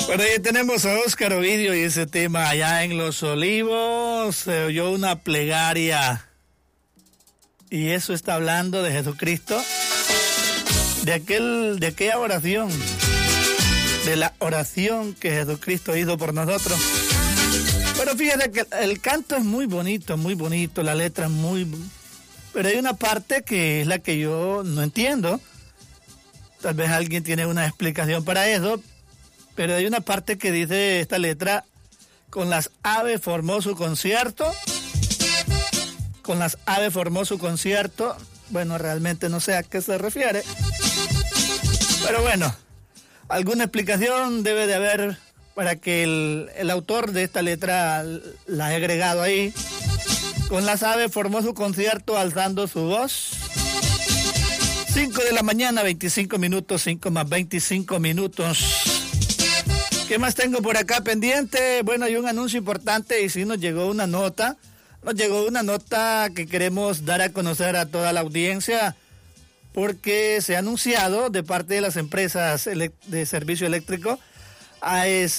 Bueno, ahí tenemos a Óscar Ovidio y ese tema allá en Los Olivos. Se oyó una plegaria. Y eso está hablando de Jesucristo. De aquella oración. De la oración que Jesucristo hizo por nosotros. Pero fíjate que el canto es muy bonito, la letra es muy... Pero hay una parte que es la que yo no entiendo. Tal vez alguien tiene una explicación para eso. Pero hay una parte que dice esta letra: con las aves formó su concierto. Con las aves formó su concierto. Bueno, realmente no sé a qué se refiere. Pero bueno, alguna explicación debe de haber para que el autor de esta letra la haya agregado ahí. Con las aves formó su concierto alzando su voz. 5 de la mañana, 25 minutos, 5 más 25 minutos. ¿Qué más tengo por acá pendiente? Bueno, hay un anuncio importante y sí nos llegó una nota. Nos llegó una nota que queremos dar a conocer a toda la audiencia porque se ha anunciado de parte de las empresas de servicio eléctrico, AES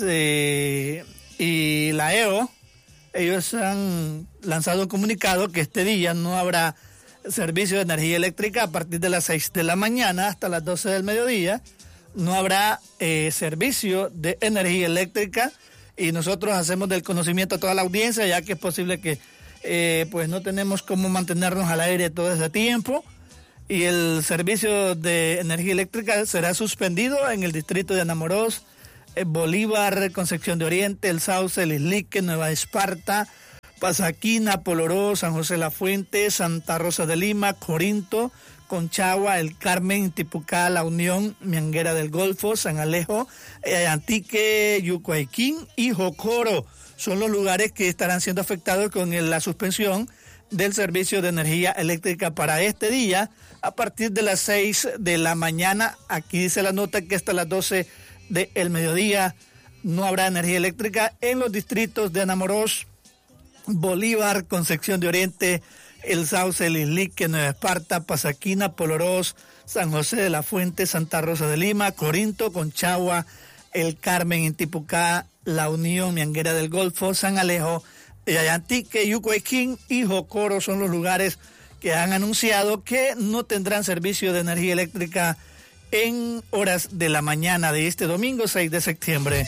y la EO. Ellos han lanzado un comunicado que este día no habrá servicio de energía eléctrica a partir de las 6 de la mañana hasta las 12 del mediodía. No habrá servicio de energía eléctrica y nosotros hacemos del conocimiento a toda la audiencia, ya que es posible que pues no tenemos cómo mantenernos al aire todo ese tiempo, y el servicio de energía eléctrica será suspendido en el distrito de Anamorós, Bolívar, Concepción de Oriente, El Sauce, El Islique, Nueva Esparta, Pasaquina, Poloró, San José La Fuente, Santa Rosa de Lima, Corinto, Conchagua, El Carmen, Tipucá, La Unión, Mianguera del Golfo, San Alejo, Antique, Yucuayquín y Jocoro. Son los lugares que estarán siendo afectados con la suspensión del servicio de energía eléctrica para este día a partir de las 6 de la mañana. Aquí dice la nota que hasta las 12 del mediodía no habrá energía eléctrica en los distritos de Anamorós, Bolívar, Concepción de Oriente, El Sauce, El Islique, Nueva Esparta, Pasaquina, Polorós, San José de la Fuente, Santa Rosa de Lima, Corinto, Conchagua, El Carmen, Intipucá, La Unión, Mianguera del Golfo, San Alejo, Antique, Yucuayquín y Jocoro. Son los lugares que han anunciado que no tendrán servicio de energía eléctrica en horas de la mañana de este domingo 6 de septiembre.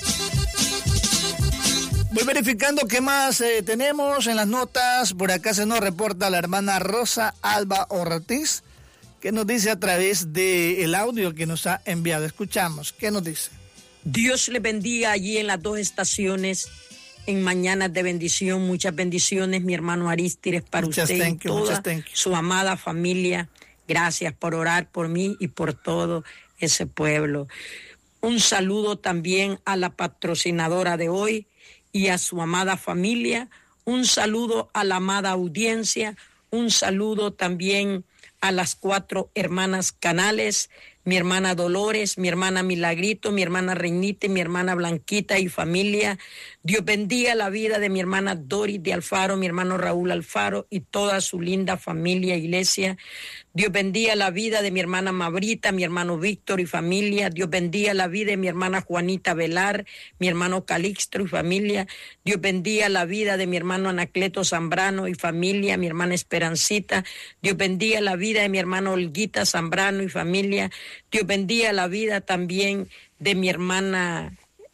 Voy verificando qué más tenemos en las notas. Por acá se nos reporta la hermana Rosa Alba Ortiz, que nos dice a través del audio que nos ha enviado. Escuchamos, ¿qué nos dice? Dios le bendiga allí en las dos estaciones, en mañanas de bendición. Muchas bendiciones, mi hermano Arístides, para usted y toda su amada familia. Gracias por orar por mí y por todo ese pueblo. Un saludo también a la patrocinadora de hoy y a su amada familia. Un saludo a la amada audiencia. Un saludo también a las 4 hermanas Canales, mi hermana Dolores, mi hermana Milagrito, mi hermana Reinita, mi hermana Blanquita y familia. Dios bendiga la vida de mi hermana Doris de Alfaro, mi hermano Raúl Alfaro y toda su linda familia, iglesia. Dios bendiga la vida de mi hermana Mabrita, mi hermano Víctor y familia. Dios bendiga la vida de mi hermana Juanita Velar, mi hermano Calixto y familia. Dios bendiga la vida de mi hermano Anacleto Zambrano y familia, mi hermana Esperancita. Dios bendiga la vida de mi hermano Olguita Zambrano y familia. Dios bendiga la vida también de mi hermana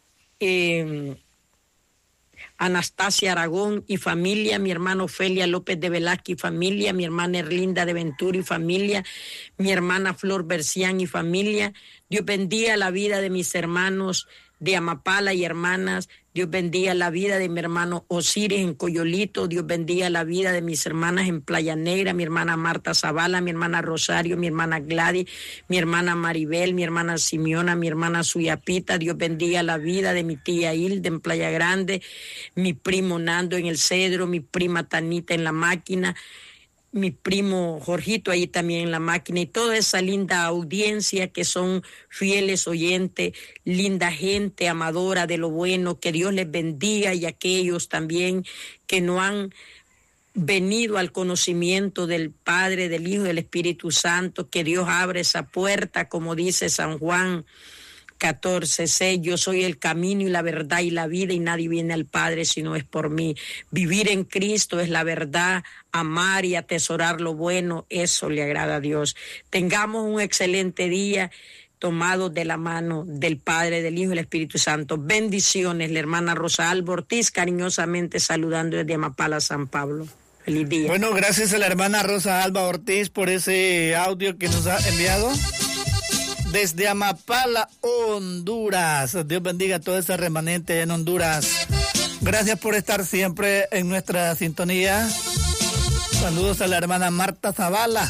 Anastasia Aragón y familia, mi hermano Ofelia López de Velázquez y familia, mi hermana Erlinda de Ventura y familia, mi hermana Flor Bercián y familia. Dios bendiga la vida de mis hermanos de Amapala y hermanas. Dios bendiga la vida de mi hermano Osiris en Coyolito. Dios bendiga la vida de mis hermanas en Playa Negra, mi hermana Marta Zavala, mi hermana Rosario, mi hermana Gladys, mi hermana Maribel, mi hermana Simeona, mi hermana Suyapita. Dios bendiga la vida de mi tía Hilda en Playa Grande, mi primo Nando en El Cedro, mi prima Tanita en La Máquina, mi primo Jorgito ahí también en La Máquina y toda esa linda audiencia que son fieles oyentes, linda gente amadora de lo bueno. Que Dios les bendiga, y aquellos también que no han venido al conocimiento del Padre, del Hijo y del Espíritu Santo, que Dios abre esa puerta, como dice San Juan 14:6, yo soy el camino y la verdad y la vida y nadie viene al Padre si no es por mí. Vivir en Cristo es la verdad, amar y atesorar lo bueno, eso le agrada a Dios. Tengamos un excelente día tomados de la mano del Padre, del Hijo y del Espíritu Santo. Bendiciones, la hermana Rosa Alba Ortiz, cariñosamente saludando desde Amapala, San Pablo. Feliz día. Bueno, gracias a la hermana Rosa Alba Ortiz por ese audio que nos ha enviado desde Amapala, Honduras. Dios bendiga a todo ese remanente en Honduras. Gracias por estar siempre en nuestra sintonía. Saludos a la hermana Marta Zavala.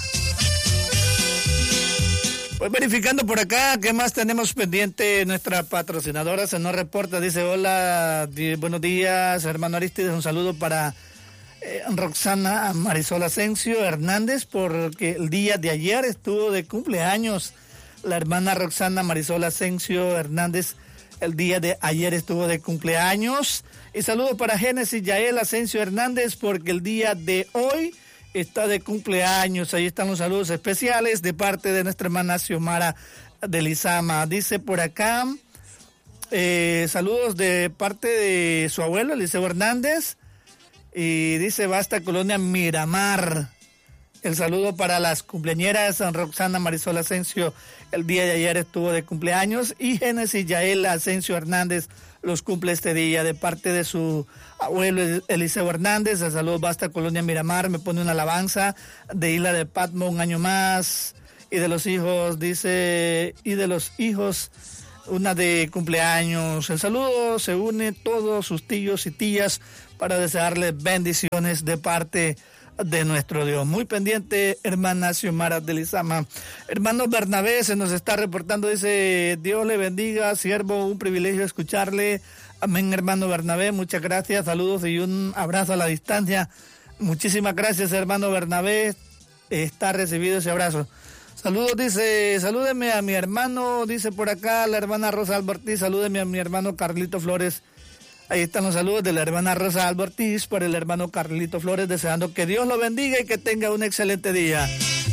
Pues verificando por acá, ¿qué más tenemos pendiente? Nuestra patrocinadora se nos reporta, dice: hola, buenos días, hermano Aristides, un saludo para Roxana Marisol Asensio Hernández, porque el día de ayer estuvo de cumpleaños. La hermana Roxana Marisol Asensio Hernández, el día de ayer estuvo de cumpleaños. Y saludo para Génesis Yael Asensio Hernández, porque el día de hoy está de cumpleaños. Ahí están los saludos especiales de parte de nuestra hermana Xiomara de Lizama. Dice por acá, saludos de parte de su abuelo, Eliseo Hernández. Y dice, basta Colonia Miramar. El saludo para las cumpleañeras, Roxana Marisol Asensio, el día de ayer estuvo de cumpleaños. Y Génesis Yael Asensio Hernández los cumple este día de parte de su abuelo Eliseo Hernández. El saludo basta Colonia Miramar, me pone una alabanza de Isla de Patmos, un año más. Y de los hijos, dice, y de los hijos, una de cumpleaños. El saludo se une todos sus tíos y tías para desearles bendiciones de parte de nuestro Dios. Muy pendiente, hermana Xiomara de Lizama. Hermano Bernabé se nos está reportando, dice: Dios le bendiga, siervo, un privilegio escucharle. Amén, hermano Bernabé, muchas gracias, saludos y un abrazo a la distancia. Muchísimas gracias, hermano Bernabé, está recibido ese abrazo. Saludos, dice, salúdeme a mi hermano, dice por acá la hermana Rosa Alba Ortiz, salúdeme a mi hermano Carlito Flores. Ahí están los saludos de la hermana Rosa Alba Ortiz por el hermano Carlito Flores, deseando que Dios lo bendiga y que tenga un excelente día.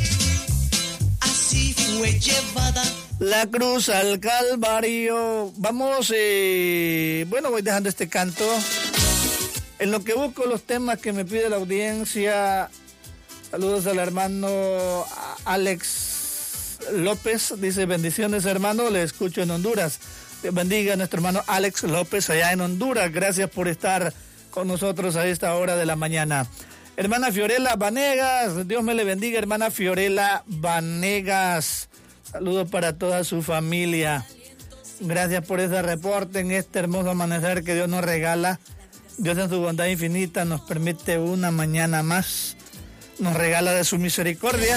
Así fue llevada la cruz al Calvario. Vamos, bueno, voy dejando este canto. En lo que busco los temas que me pide la audiencia, saludos al hermano Alex López, dice: bendiciones, hermano, le escucho en Honduras. Dios bendiga a nuestro hermano Alex López allá en Honduras. Gracias por estar con nosotros a esta hora de la mañana. Hermana Fiorella Vanegas, Dios me le bendiga, hermana Fiorella Vanegas. Saludos para toda su familia. Gracias por ese reporte en este hermoso amanecer que Dios nos regala. Dios en su bondad infinita nos permite una mañana más. Nos regala de su misericordia.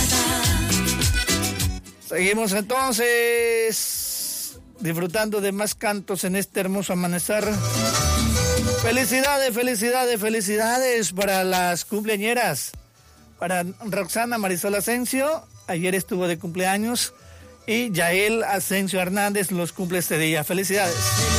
Seguimos entonces disfrutando de más cantos en este hermoso amanecer. Felicidades, felicidades, felicidades para las cumpleañeras. Para Roxana Marisol Asensio, ayer estuvo de cumpleaños. Y Yael Asensio Hernández los cumple este día. Felicidades.